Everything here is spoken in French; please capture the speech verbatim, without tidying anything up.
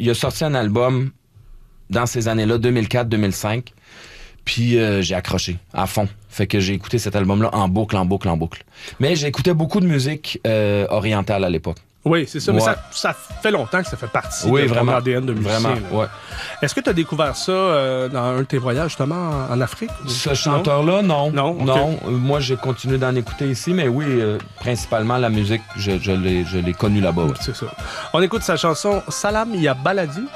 il a sorti un album dans ces années-là, deux mille quatre deux mille cinq. Puis euh, j'ai accroché à fond. Fait que j'ai écouté cet album-là en boucle, en boucle, en boucle. Mais j'écoutais beaucoup de musique euh, orientale à l'époque. Oui, c'est ça. Ouais. Mais ça, ça fait longtemps que ça fait partie oui, de vraiment, ton A D N de musicien. Vraiment, là. ouais. Est-ce que tu as découvert ça euh, dans un de tes voyages, justement, en, en Afrique? Ce chanteur-là, non. Non? Okay. Non. Euh, moi, j'ai continué d'en écouter ici, mais oui, euh, principalement, la musique, je, je l'ai, je l'ai connue là-bas. Ouais. C'est ça. On écoute sa chanson « Salam Ya Baladi ».